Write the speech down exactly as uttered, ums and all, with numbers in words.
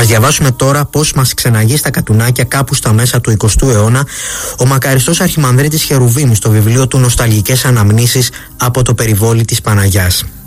διαβάσουμε τώρα πώς μας ξεναγεί στα κατουνάκια κάπου στα μέσα του εικοστού αιώνα ο μακαριστός Αρχιμανδρίτης Χερουβίμ στο βιβλίο του «Νοσταλγικές αναμνήσεις από το περιβόλι της Παναγιάς».